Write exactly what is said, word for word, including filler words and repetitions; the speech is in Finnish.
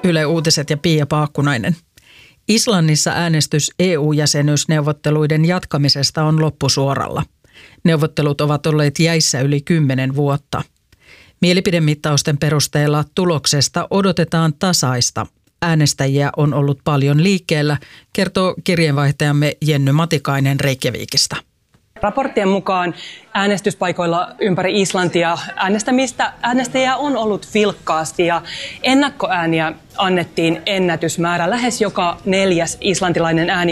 Yle Uutiset ja Pia Paakkunainen. Islannissa äänestys E U-jäsenyysneuvotteluiden jatkamisesta on loppusuoralla. Neuvottelut ovat olleet jäissä yli kymmenen vuotta. Mielipidemittausten perusteella tuloksesta odotetaan tasaista. Äänestäjiä on ollut paljon liikkeellä, kertoo kirjeenvaihtajamme Jenny Matikainen Reykjavikista. Raporttien mukaan äänestyspaikoilla ympäri Islantia äänestämistä, äänestäjiä on ollut vilkkaasti ja ennakkoääniä annettiin ennätysmäärä. Lähes joka neljäs islantilainen ääni